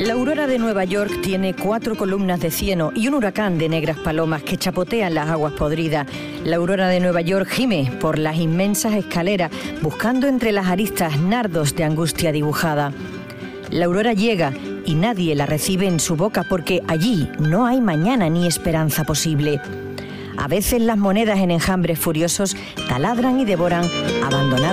La aurora de Nueva York tiene 4 columnas de cieno y un huracán de negras palomas que chapotean las aguas podridas. La aurora de Nueva York gime por las inmensas escaleras, buscando entre las aristas nardos de angustia dibujada. La aurora llega y nadie la recibe en su boca porque allí no hay mañana ni esperanza posible. A veces las monedas en enjambres furiosos taladran y devoran abandonadas.